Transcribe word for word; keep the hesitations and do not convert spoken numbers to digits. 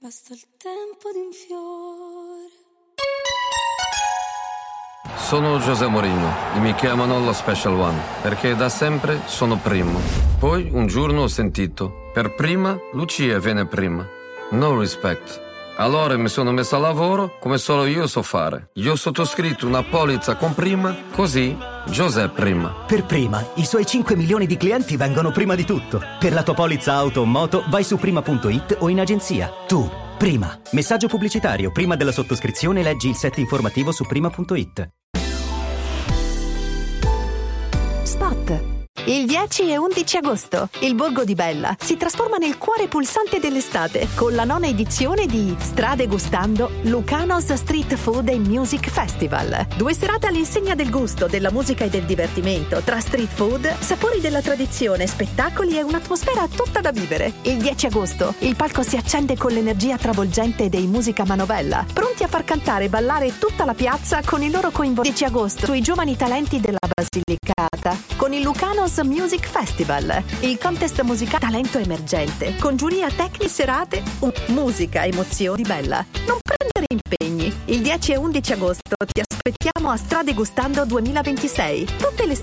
Basta il tempo di un fiore. Sono José Mourinho e mi chiamano lo Special One perché da sempre sono primo. Poi un giorno ho sentito: per prima Lucia viene prima. No respect. Allora mi sono messo a lavoro come solo io so fare. Io ho sottoscritto una polizza con prima, così José prima. Per prima, i suoi cinque milioni di clienti vengono prima di tutto. Per la tua polizza auto o moto vai su prima punto it o in agenzia. Tu, prima. Messaggio pubblicitario. Prima della sottoscrizione leggi il set informativo su prima punto it. Spot. Il dieci e undici agosto, il Borgo di Bella si trasforma nel cuore pulsante dell'estate con la nona edizione di Strade Gustando Lucanos Street Food and Music Festival. Due serate all'insegna del gusto, della musica e del divertimento, tra street food, sapori della tradizione, spettacoli e un'atmosfera tutta da vivere. Il dieci agosto, il palco si accende con l'energia travolgente dei Musica Manovella, pronti a far cantare e ballare tutta la piazza con il loro coinvolgimento. dieci agosto, sui giovani talenti della Basilicata, con il Lucanos Music Festival, il contest musicale talento emergente, con giuria tecniche serate, un, musica, emozioni bella. Non prendere impegni. Il dieci e undici agosto ti aspettiamo a Strade Gustando duemilaventisei. Tutte le